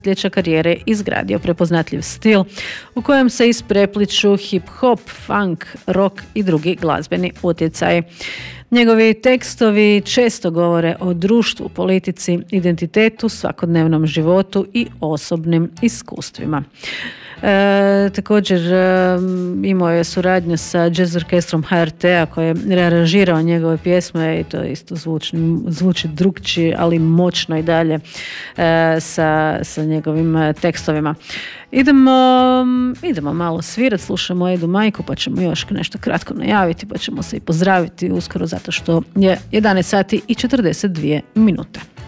desetljeća karijere izgradio prepoznatljiv stil u kojem se isprepliču hip-hop, funk, rock i drugi glazbeni utjecaji. Njegovi tekstovi često govore o društvu, politici, identitetu, svakodnevnom životu i osobnim iskustvima. Također imao je suradnju sa jazz orkestrom HRT-a koji je rearanžirao njegove pjesme i to isto zvuči drukčije, ali moćno i dalje sa njegovim tekstovima. Idemo malo svirati, slušamo Edu Majku, pa ćemo još nešto kratko najaviti, pa ćemo se i pozdraviti uskoro zato što je 11 sati i 42 minute.